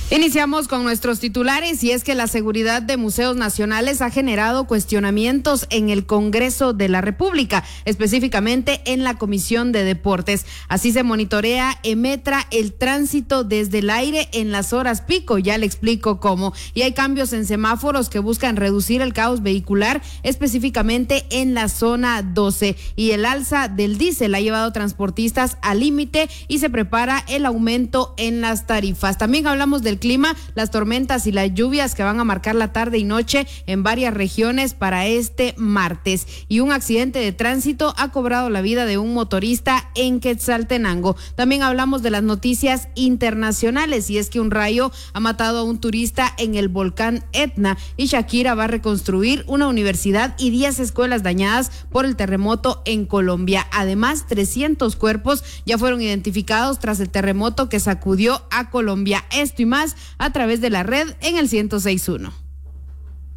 Iniciamos con nuestros titulares y es que la seguridad de museos nacionales ha generado cuestionamientos en el Congreso de la República, específicamente en la Comisión de Deportes. Así se monitorea EMETRA el tránsito desde el aire en las horas pico, ya le explico cómo. Y hay cambios en semáforos que buscan reducir el caos vehicular, específicamente en la zona 12. Y el alza del diésel ha llevado transportistas al límite y se prepara el aumento en las tarifas. También hablamos del clima, las tormentas y las lluvias que van a marcar la tarde y noche en varias regiones para este martes. Y un accidente de tránsito ha cobrado la vida de un motorista en Quetzaltenango. También hablamos de las noticias internacionales y es que un rayo ha matado a un turista en el volcán Etna y Shakira va a reconstruir una universidad y 10 escuelas dañadas por el terremoto en Colombia. Además, 300 cuerpos ya fueron identificados tras el terremoto que sacudió a Colombia. Esto y más a través de la red en el 106.1.